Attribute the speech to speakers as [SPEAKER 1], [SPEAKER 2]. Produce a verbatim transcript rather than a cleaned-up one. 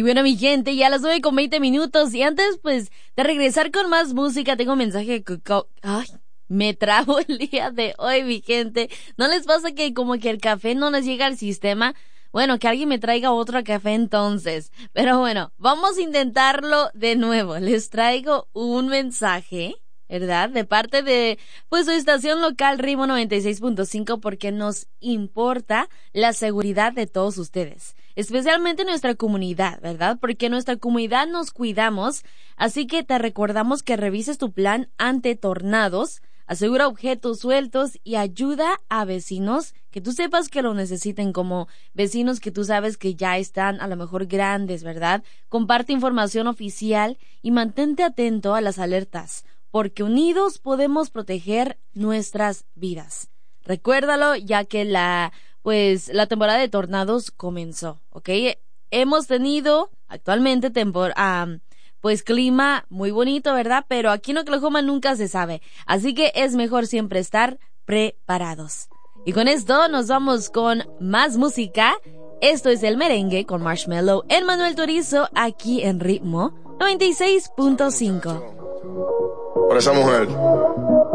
[SPEAKER 1] Y bueno, mi gente, ya las nueve con veinte minutos. Y antes, pues, de regresar con más música, tengo un mensaje que... Ay, me trabo el día de hoy, mi gente. ¿No les pasa que como que el café no les llega al sistema? Bueno, que alguien me traiga otro café entonces. Pero bueno, vamos a intentarlo de nuevo. Les traigo un mensaje, ¿verdad? De parte de, pues, su estación local Ritmo noventa y seis punto cinco, porque nos importa la seguridad de todos ustedes. Especialmente nuestra comunidad, ¿verdad? Porque en nuestra comunidad nos cuidamos, así que te recordamos que revises tu plan ante tornados, asegura objetos sueltos y ayuda a vecinos que tú sepas que lo necesiten, como vecinos que tú sabes que ya están a lo mejor grandes, ¿verdad? Comparte información oficial y mantente atento a las alertas, porque unidos podemos proteger nuestras vidas. Recuérdalo, ya que la... pues la temporada de tornados comenzó, ¿ok? Hemos tenido actualmente tempor um, pues clima muy bonito, ¿verdad? Pero aquí en Oklahoma nunca se sabe, así que es mejor siempre estar preparados. Y con esto nos vamos con más música. Esto es el merengue con Marshmello en Manuel Turizo, aquí en Ritmo noventa y seis punto cinco.
[SPEAKER 2] Por esa mujer.